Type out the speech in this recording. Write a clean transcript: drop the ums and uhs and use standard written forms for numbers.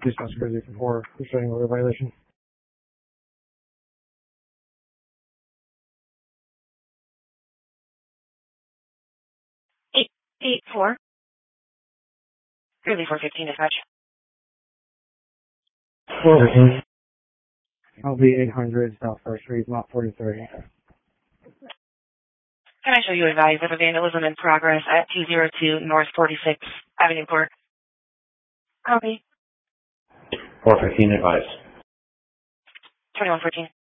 Please pass crazy for restraining order violation. 884. Clearly 415 dispatch. 415. LV 800 South First Street, lot 4030. Can I show you a value of vandalism in progress at 202 North 46th Avenue Court? Copy. 415 advice. 2114.